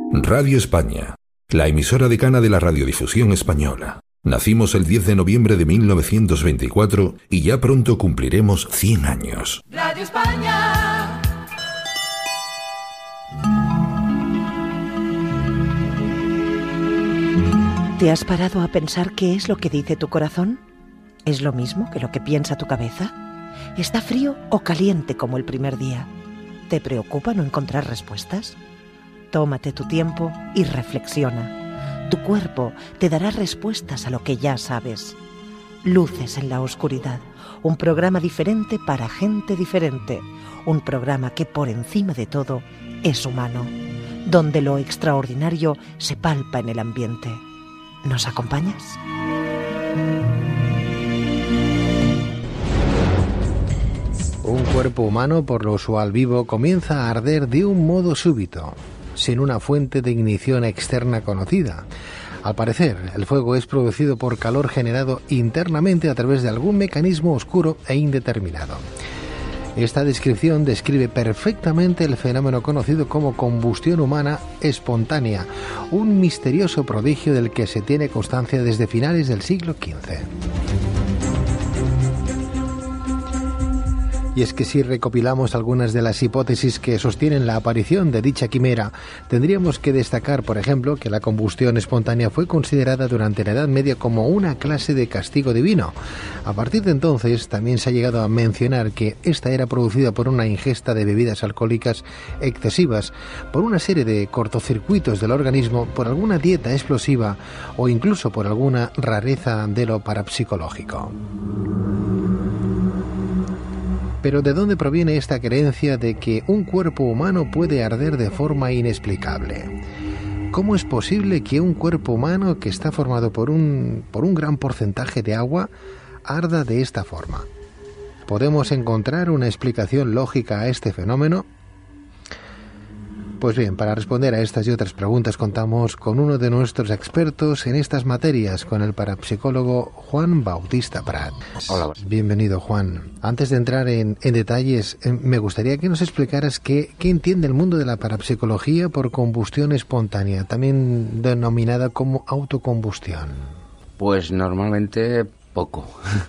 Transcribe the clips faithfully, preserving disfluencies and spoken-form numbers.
Radio España, la emisora decana de la radiodifusión española. Nacimos el diez de noviembre de mil novecientos veinticuatro y ya pronto cumpliremos cien años. Radio España. ¿Te has parado a pensar qué es lo que dice tu corazón? ¿Es lo mismo que lo que piensa tu cabeza? ¿Está frío o caliente como el primer día? ¿Te preocupa no encontrar respuestas? Tómate tu tiempo y reflexiona. Tu cuerpo te dará respuestas a lo que ya sabes. Luces en la oscuridad, un programa diferente para gente diferente, un programa que por encima de todo es humano, donde lo extraordinario se palpa en el ambiente. ¿Nos acompañas? Un cuerpo humano, por lo usual vivo, comienza a arder de un modo súbito, sin una fuente de ignición externa conocida. Al parecer, el fuego es producido por calor generado internamente a través de algún mecanismo oscuro e indeterminado. Esta descripción describe perfectamente el fenómeno conocido como combustión humana espontánea, un misterioso prodigio del que se tiene constancia desde finales del siglo quince. Y es que si recopilamos algunas de las hipótesis que sostienen la aparición de dicha quimera, tendríamos que destacar, por ejemplo, que la combustión espontánea fue considerada durante la Edad Media como una clase de castigo divino. A partir de entonces, también se ha llegado a mencionar que esta era producida por una ingesta de bebidas alcohólicas excesivas, por una serie de cortocircuitos del organismo, por alguna dieta explosiva o incluso por alguna rareza de lo parapsicológico. Pero ¿de dónde proviene esta creencia de que un cuerpo humano puede arder de forma inexplicable? ¿Cómo es posible que un cuerpo humano que está formado por un, por un gran porcentaje de agua arda de esta forma? ¿Podemos encontrar una explicación lógica a este fenómeno? Pues bien, para responder a estas y otras preguntas contamos con uno de nuestros expertos en estas materias, con el parapsicólogo Juan Bautista Prat. Hola. Bienvenido, Juan. Antes de entrar en, en detalles, eh, me gustaría que nos explicaras qué, qué entiende el mundo de la parapsicología por combustión espontánea, también denominada como autocombustión. Pues normalmente poco,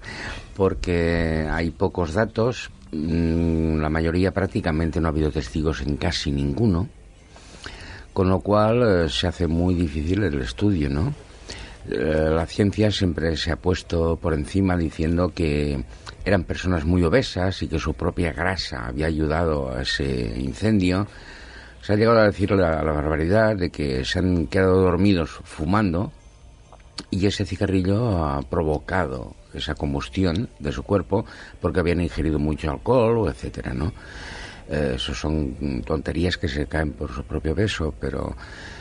porque hay pocos datos, la mayoría prácticamente no ha habido testigos en casi ninguno, con lo cual eh, se hace muy difícil el estudio, ¿no? Eh, la ciencia siempre se ha puesto por encima diciendo que eran personas muy obesas y que su propia grasa había ayudado a ese incendio. Se ha llegado a decir la, la barbaridad de que se han quedado dormidos fumando y ese cigarrillo ha provocado esa combustión de su cuerpo porque habían ingerido mucho alcohol o etcétera, ¿no? Eh, eso son tonterías que se caen por su propio peso, pero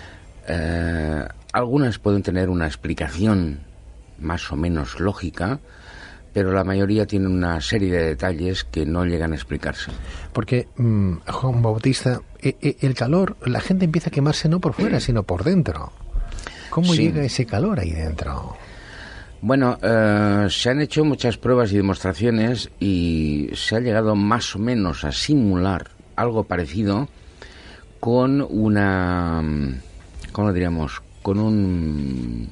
eh, algunas pueden tener una explicación más o menos lógica, pero la mayoría tienen una serie de detalles que no llegan a explicarse. Porque, mmm, Juan Bautista, el calor, la gente empieza a quemarse no por fuera, sino por dentro. ¿Cómo Sí. llega ese calor ahí dentro? Bueno, eh, se han hecho muchas pruebas y demostraciones y se ha llegado más o menos a simular algo parecido con una, ¿cómo lo diríamos? Con un,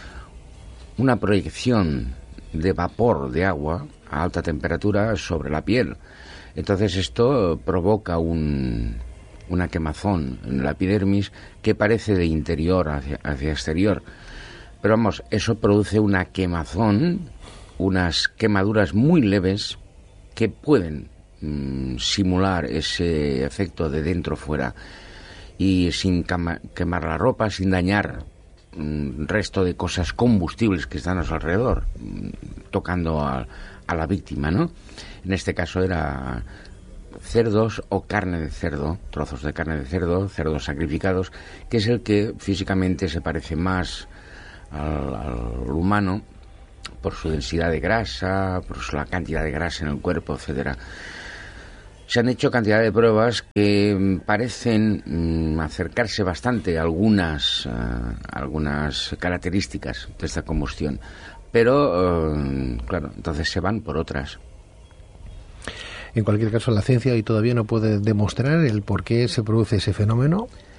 una proyección de vapor de agua a alta temperatura sobre la piel. Entonces esto provoca un, una quemazón en la epidermis que parece de interior hacia, hacia exterior. Pero vamos, eso produce una quemazón, unas quemaduras muy leves que pueden mmm, simular ese efecto de dentro fuera y sin cama, quemar la ropa, sin dañar mmm, resto de cosas combustibles que están a su alrededor, mmm, tocando a, a la víctima, ¿no? En este caso era cerdos o carne de cerdo, trozos de carne de cerdo, cerdos sacrificados, que es el que físicamente se parece más Al, al humano por su densidad de grasa, por su, la cantidad de grasa en el cuerpo, etcétera. Se han hecho cantidad de pruebas que parecen mm, acercarse bastante a algunas, uh, algunas características de esta combustión, pero uh, claro, entonces se van por otras. En cualquier caso, la ciencia hoy todavía no puede demostrar el por qué se produce ese fenómeno.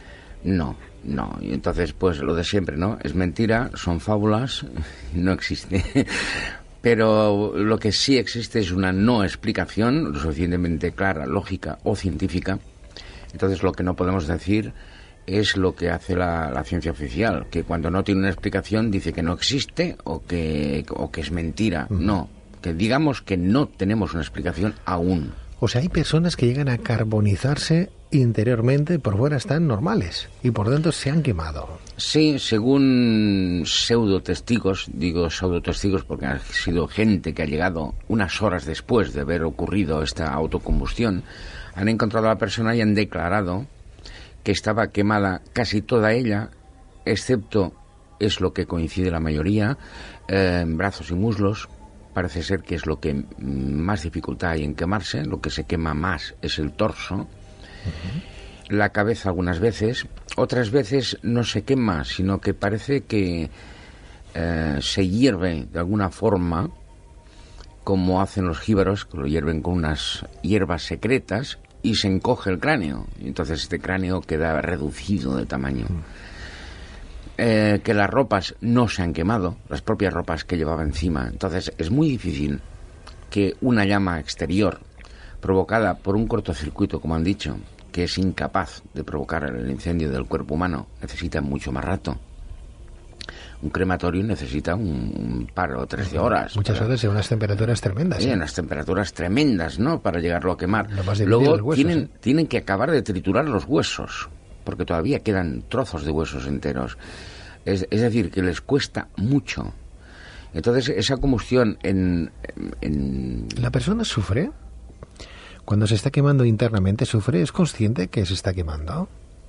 No, no. Y entonces, pues lo de siempre, ¿no? Es mentira, son fábulas, no existe. Pero lo que sí existe es una no explicación lo suficientemente clara, lógica o científica. Entonces lo que no podemos decir es lo que hace la, la ciencia oficial, que cuando no tiene una explicación dice que no existe o que, o que es mentira. Uh-huh. No, que digamos que no tenemos una explicación aún. O sea, hay personas que llegan a carbonizarse interiormente, por fuera están normales y por dentro se han quemado. Sí, según pseudotestigos, digo pseudotestigos porque ha sido gente que ha llegado unas horas después de haber ocurrido esta autocombustión, han encontrado a la persona y han declarado que estaba quemada casi toda ella, excepto, es lo que coincide la mayoría, eh, brazos y muslos. Parece ser que es lo que más dificultad hay en quemarse, lo que se quema más es el torso, uh-huh. La cabeza algunas veces, otras veces no se quema, sino que parece que eh, se hierve de alguna forma, como hacen los jíbaros, que lo hierven con unas hierbas secretas, y se encoge el cráneo, y entonces este cráneo queda reducido de tamaño. Uh-huh. Eh, que las ropas no se han quemado, las propias ropas que llevaba encima. Entonces es muy difícil que una llama exterior provocada por un cortocircuito, como han dicho, que es incapaz de provocar el incendio del cuerpo humano, necesita mucho más rato. Un crematorio necesita un, un par o tres de horas. Muchas para... veces en unas temperaturas tremendas. Sí, ¿eh? en unas temperaturas tremendas, ¿no? Para llegarlo a quemar. Luego huesos, tienen, ¿eh? tienen que acabar de triturar los huesos, porque todavía quedan trozos de huesos enteros. Es, es decir, que les cuesta mucho. Entonces, esa combustión en, en... ¿La persona sufre? Cuando se está quemando internamente, ¿sufre? ¿Es consciente que se está quemando?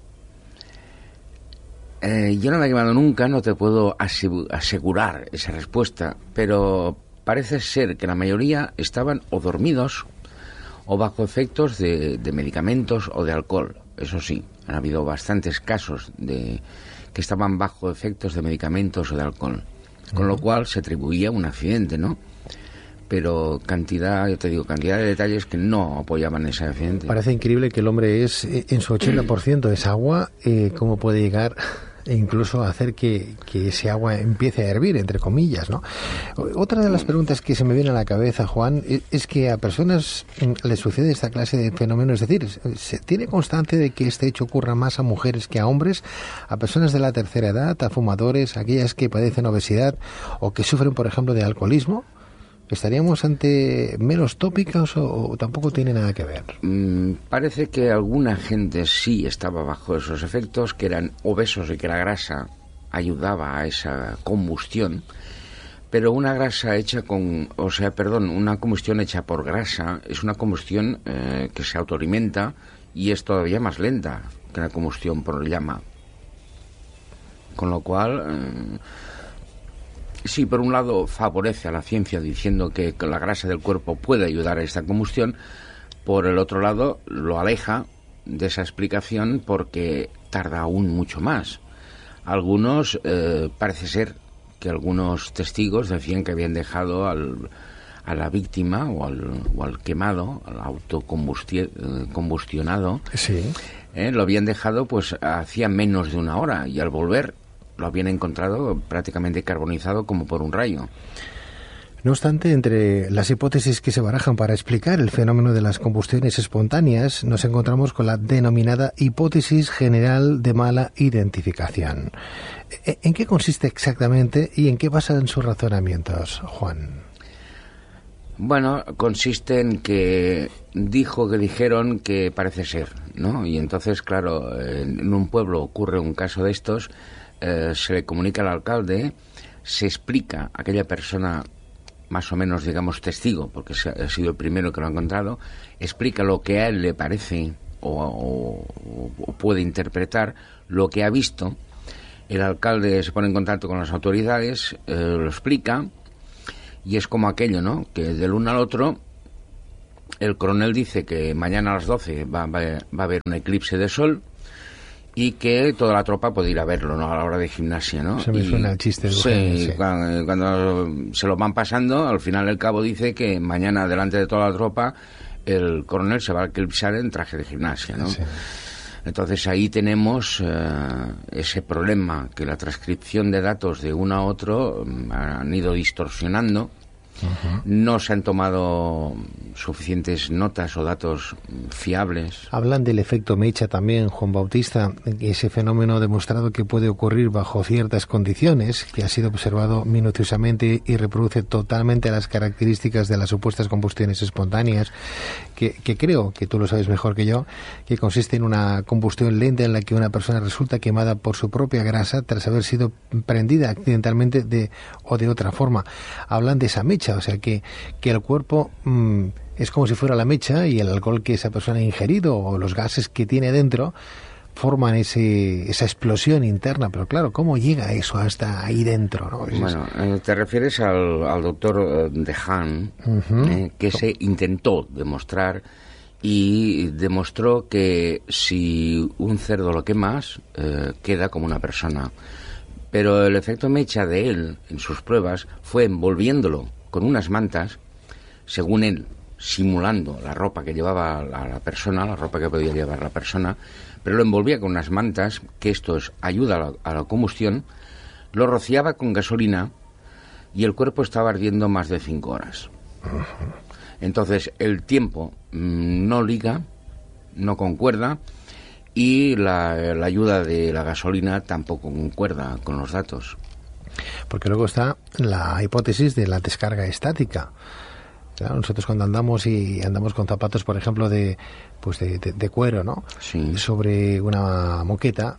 Eh, yo no me he quemado nunca, no te puedo asegurar esa respuesta, pero parece ser que la mayoría estaban o dormidos o bajo efectos de, de medicamentos o de alcohol. Eso sí, han habido bastantes casos de que estaban bajo efectos de medicamentos o de alcohol, con lo cual se atribuía un accidente, ¿no? Pero cantidad, yo te digo, cantidad de detalles que no apoyaban ese accidente. Parece increíble que el hombre es, en su ochenta por ciento es agua, eh, ¿cómo puede llegar e incluso hacer que, que ese agua empiece a hervir, entre comillas, ¿no? Otra de las preguntas que se me viene a la cabeza, Juan, es que a personas les sucede esta clase de fenómenos, es decir, ¿se tiene constancia de que este hecho ocurra más a mujeres que a hombres, a personas de la tercera edad, a fumadores, a aquellas que padecen obesidad o que sufren, por ejemplo, de alcoholismo? ¿Estaríamos ante menos tópicos o, o tampoco tiene nada que ver? Mm, parece que alguna gente sí estaba bajo esos efectos, que eran obesos y que la grasa ayudaba a esa combustión, pero una grasa hecha con, o sea, perdón, una combustión hecha por grasa es una combustión eh, que se autoalimenta y es todavía más lenta que la combustión por llama. Con lo cual... Eh, Sí, por un lado favorece a la ciencia diciendo que la grasa del cuerpo puede ayudar a esta combustión, por el otro lado lo aleja de esa explicación porque tarda aún mucho más. Algunos, eh, parece ser que algunos testigos decían que habían dejado al, a la víctima o al, o al quemado, al autocombustionado, sí. eh, lo habían dejado pues hacía menos de una hora y al volver lo habían encontrado prácticamente carbonizado como por un rayo. No obstante, entre las hipótesis que se barajan para explicar el fenómeno de las combustiones espontáneas, nos encontramos con la denominada hipótesis general de mala identificación. ¿En qué consiste exactamente y en qué basan sus razonamientos, Juan? Bueno, consiste en que dijo que dijeron que parece ser, ¿no? Y entonces, claro, en un pueblo ocurre un caso de estos, eh, se le comunica al alcalde, se explica a aquella persona más o menos, digamos, testigo, porque ha sido el primero que lo ha encontrado, explica lo que a él le parece o, o, o puede interpretar, lo que ha visto. El alcalde se pone en contacto con las autoridades, eh, lo explica, y es como aquello, ¿no?, que del uno al otro, el coronel dice que mañana a las doce va, va, va a haber un eclipse de sol, y que toda la tropa puede ir a verlo, ¿no?, a la hora de gimnasia, ¿no? Se me y, suena el chiste. Sí, sí. Cuando, cuando se lo van pasando, al final el cabo dice que mañana, delante de toda la tropa, el coronel se va a eclipsar en traje de gimnasia, ¿no? Sí. Entonces ahí tenemos eh, ese problema, que la transcripción de datos de uno a otro um, han ido distorsionando. Uh-huh. No se han tomado suficientes notas o datos fiables. Hablan del efecto mecha también, Juan Bautista, ese fenómeno demostrado que puede ocurrir bajo ciertas condiciones, que ha sido observado minuciosamente y reproduce totalmente las características de las supuestas combustiones espontáneas, que, que creo que tú lo sabes mejor que yo, que consiste en una combustión lenta en la que una persona resulta quemada por su propia grasa tras haber sido prendida accidentalmente de o de otra forma. Hablan de esa mecha, o sea que, que el cuerpo mmm, es como si fuera la mecha, y el alcohol que esa persona ha ingerido o los gases que tiene dentro forman ese, esa explosión interna. Pero claro, ¿cómo llega eso hasta ahí dentro, ¿no? Es, bueno, eh, te refieres al, al doctor De Haan, uh-huh. eh, que se intentó demostrar y demostró que si un cerdo lo quemas, eh, queda como una persona. Pero el efecto mecha de él, en sus pruebas, fue envolviéndolo con unas mantas, según él, simulando la ropa que llevaba la, la persona, la ropa que podía llevar la persona, pero lo envolvía con unas mantas, que esto es, ayuda a la, a la combustión, lo rociaba con gasolina y el cuerpo estaba ardiendo más de cinco horas. Entonces, el tiempo mmm, no liga, no concuerda, y la, la ayuda de la gasolina tampoco concuerda con los datos. Porque luego está la hipótesis de la descarga estática. Claro, nosotros cuando andamos y andamos con zapatos, por ejemplo, de pues de, de, de cuero, ¿no? Sí. Sobre una moqueta,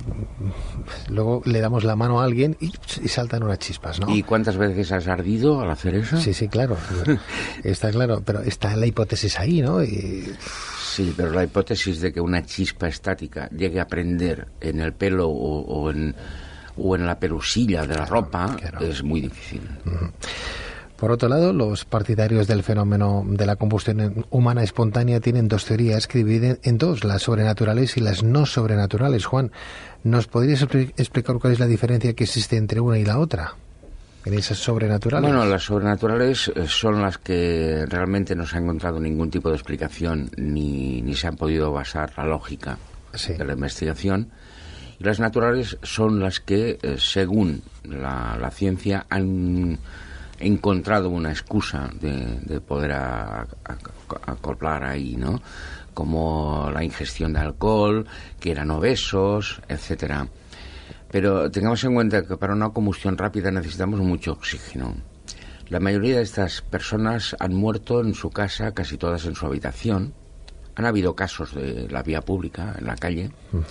luego le damos la mano a alguien y, y saltan unas chispas, ¿no? ¿Y cuántas veces has ardido al hacer eso? Sí, sí, claro. Está claro, pero está la hipótesis ahí, ¿no? Y... Sí, pero la hipótesis de que una chispa estática llegue a prender en el pelo o, o en o en la pelusilla de la ropa, claro, es muy difícil. Uh-huh. Por otro lado, los partidarios del fenómeno de la combustión humana espontánea tienen dos teorías que dividen en dos, las sobrenaturales y las no sobrenaturales. Juan, ¿nos podrías explicar cuál es la diferencia que existe entre una y la otra? ¿En esas sobrenaturales? Bueno, las sobrenaturales son las que realmente no se ha encontrado ningún tipo de explicación ni, ni se han podido basar la lógica sí. de la investigación. Y las naturales son las que, eh, según la, la ciencia, han encontrado una excusa de, de poder a, a, acoplar ahí, ¿no? Como la ingestión de alcohol, que eran obesos, etcétera. Pero tengamos en cuenta que para una combustión rápida necesitamos mucho oxígeno. La mayoría de estas personas han muerto en su casa, casi todas en su habitación. Han habido casos de la vía pública, en la calle. Uh-huh.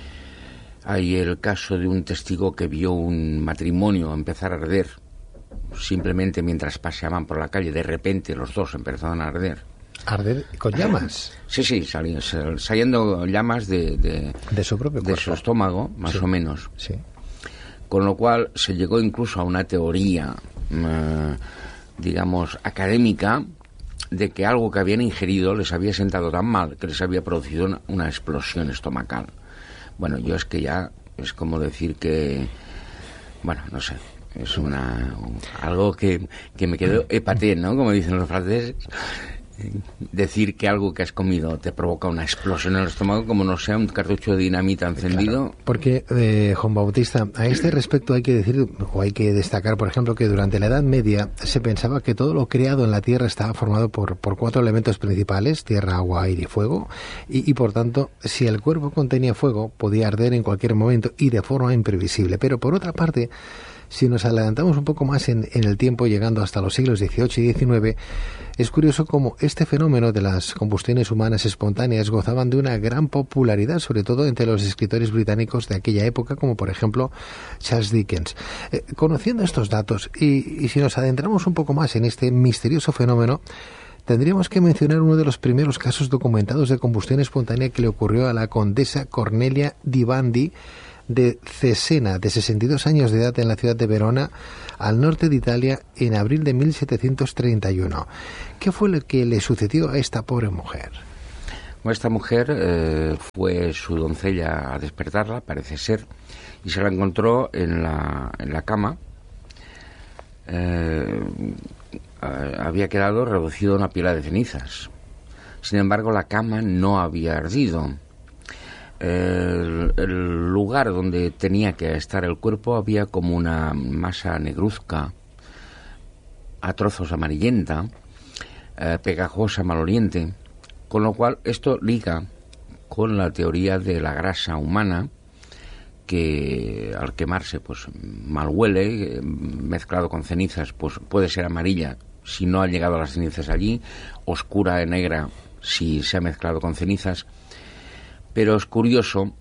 Hay el caso de un testigo que vio un matrimonio empezar a arder. Simplemente mientras paseaban por la calle, de repente los dos empezaron a arder. ¿Arder con llamas? Sí, sí, sali, saliendo llamas de, de, de su propio cuerpo. De su estómago, más sí. o menos. Sí. Con lo cual se llegó incluso a una teoría, eh, digamos, académica, de que algo que habían ingerido les había sentado tan mal que les había producido una, una explosión estomacal. Bueno, yo es que ya es como decir que, bueno, no sé, es una algo que, que me quedó épaté, ¿no? Como dicen los franceses. Decir que algo que has comido te provoca una explosión en el estómago, como no sea un cartucho de dinamita encendido. Claro, porque, eh, Juan Bautista, a este respecto hay que decir, o hay que destacar, por ejemplo, que durante la Edad Media se pensaba que todo lo creado en la Tierra estaba formado por, por cuatro elementos principales: tierra, agua, aire y fuego, y, y por tanto, si el cuerpo contenía fuego, podía arder en cualquier momento y de forma imprevisible. Pero por otra parte, si nos adelantamos un poco más en, en el tiempo, llegando hasta los siglos dieciocho y diecinueve, es curioso cómo este fenómeno de las combustiones humanas espontáneas gozaban de una gran popularidad, sobre todo entre los escritores británicos de aquella época, como por ejemplo Charles Dickens. Eh, conociendo estos datos, y, y si nos adentramos un poco más en este misterioso fenómeno, tendríamos que mencionar uno de los primeros casos documentados de combustión espontánea que le ocurrió a la condesa Cornelia di Bandi, de Cesena, de sesenta y dos años de edad, en la ciudad de Verona, al norte de Italia, en abril de mil setecientos treinta y uno. ¿Qué fue lo que le sucedió a esta pobre mujer? Esta mujer eh, fue su doncella a despertarla, parece ser, y se la encontró en la, en la cama. Eh, había quedado reducido a una pila de cenizas. Sin embargo, la cama no había ardido. el, el lugar donde tenía que estar el cuerpo había como una masa negruzca, a trozos amarillenta, eh, pegajosa, maloliente, con lo cual esto liga con la teoría de la grasa humana, que al quemarse pues mal huele, eh, mezclado con cenizas pues puede ser amarilla si no ha llegado a las cenizas allí, oscura y negra si se ha mezclado con cenizas. Pero es curioso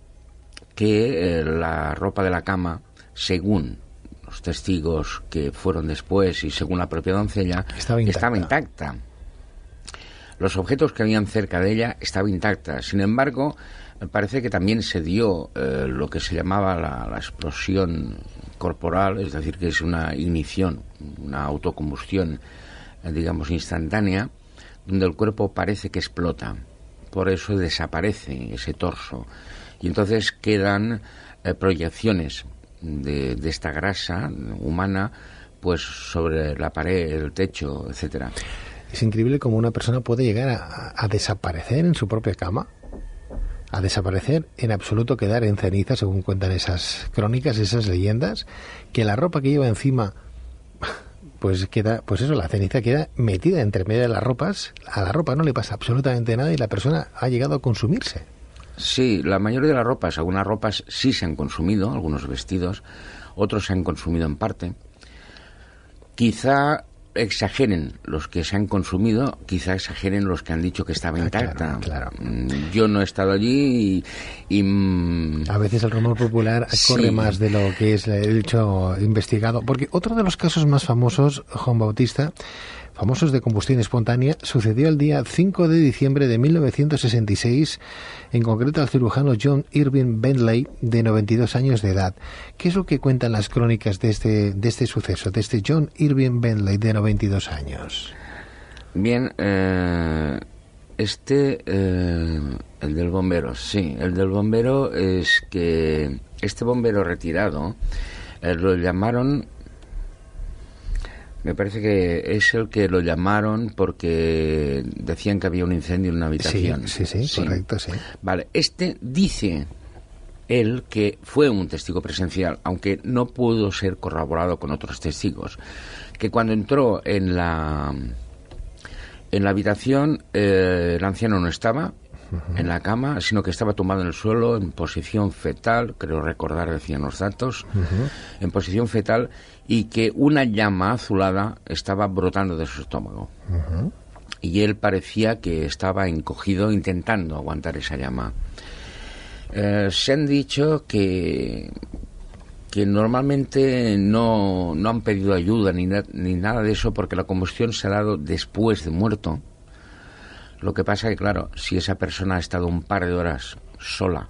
que eh, la ropa de la cama, según los testigos que fueron después y según la propia doncella, estaba intacta. Estaba intacta. Los objetos que habían cerca de ella estaban intactas. Sin embargo, parece que también se dio eh, lo que se llamaba la, la explosión corporal, es decir, que es una ignición, una autocombustión, eh, digamos, instantánea, donde el cuerpo parece que explota. Por eso desaparece ese torso. Y entonces quedan eh, proyecciones de, de esta grasa humana pues sobre la pared, el techo, etcétera. Es increíble cómo una persona puede llegar a, a desaparecer en su propia cama, a desaparecer en absoluto, quedar en ceniza, según cuentan esas crónicas, esas leyendas, que la ropa que lleva encima, pues queda, pues eso, la ceniza queda metida entre medio de las ropas, a la ropa no le pasa absolutamente nada y la persona ha llegado a consumirse. Sí, la mayoría de las ropas, algunas ropas sí se han consumido, algunos vestidos, otros se han consumido en parte. Quizá exageren los que se han consumido, quizá exageren los que han dicho que estaba intacta. Ah, claro, claro. Yo no he estado allí y... y a veces el rumor popular sí. corre más de lo que es el hecho investigado, porque otro de los casos más famosos, Juan Bautista, famosos de combustión espontánea, sucedió el día cinco de diciembre de mil novecientos sesenta y seis, en concreto al cirujano John Irving Bentley, de noventa y dos años de edad. ¿Qué es lo que cuentan las crónicas de este, de este suceso, de este John Irving Bentley, de noventa y dos años? Bien, eh, este, eh, el del bombero, sí, el del bombero es que este bombero retirado eh, lo llamaron... Me parece que es el que lo llamaron porque decían que había un incendio en una habitación. Sí, sí, sí, sí. Correcto, sí. Vale, este dice él que fue un testigo presencial, aunque no pudo ser corroborado con otros testigos, que cuando entró en la en la habitación eh, el anciano no estaba uh-huh. en la cama, sino que estaba tumbado en el suelo en posición fetal, creo recordar, decían los datos, uh-huh. en posición fetal, y que una llama azulada estaba brotando de su estómago. Uh-huh. Y él parecía que estaba encogido intentando aguantar esa llama. Eh, se han dicho que, que normalmente no, no han pedido ayuda ni, na, ni nada de eso porque la combustión se ha dado después de muerto. Lo que pasa que, claro, si esa persona ha estado un par de horas sola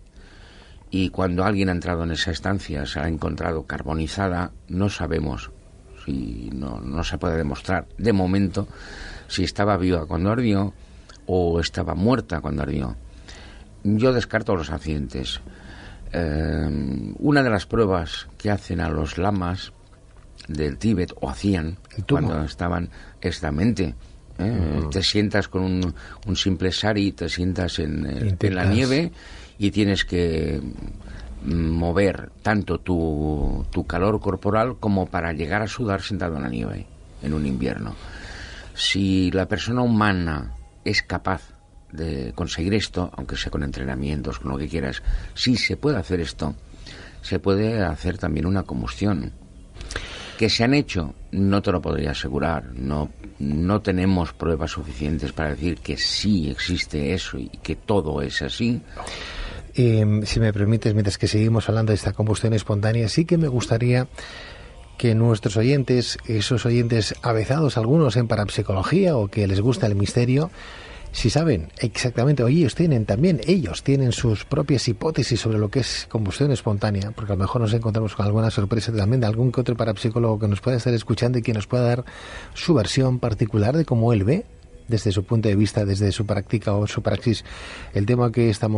y cuando alguien ha entrado en esa estancia se ha encontrado carbonizada, no sabemos, si no, no se puede demostrar de momento si estaba viva cuando ardió o estaba muerta cuando ardió. Yo descarto los accidentes. Eh, una de las pruebas que hacen a los lamas del Tíbet, o hacían cuando estaban exactamente, ¿eh? Uh-huh. Te sientas con un, un simple sari, te sientas en, eh, en la nieve y tienes que mover tanto tu, tu calor corporal como para llegar a sudar sentado en la nieve en un invierno. Si la persona humana es capaz de conseguir esto, aunque sea con entrenamientos, con lo que quieras, si se puede hacer esto, se puede hacer también una combustión. ¿Que se han hecho? No te lo podría asegurar. No, no tenemos pruebas suficientes para decir que sí existe eso y que todo es así. Eh, si me permites, mientras que seguimos hablando de esta combustión espontánea, sí que me gustaría que nuestros oyentes, esos oyentes avezados algunos en parapsicología o que les gusta el misterio, si saben exactamente, o ellos tienen también, ellos tienen sus propias hipótesis sobre lo que es combustión espontánea, porque a lo mejor nos encontramos con alguna sorpresa también de algún que otro parapsicólogo que nos pueda estar escuchando y que nos pueda dar su versión particular de cómo él ve, desde su punto de vista, desde su práctica o su praxis, el tema que estamos